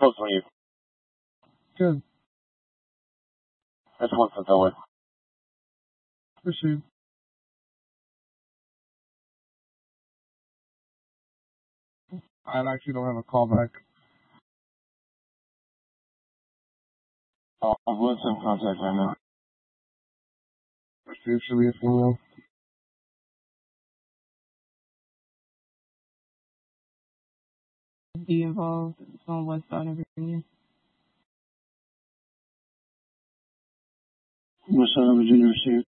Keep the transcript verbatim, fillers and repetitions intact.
Close for you. Good. That's one for Philly. Proceed. I actually don't have a callback. Oh, what's in contact right now? Proceed should be a female. Be involved. It's on West Side of Virginia. West Side of Virginia received.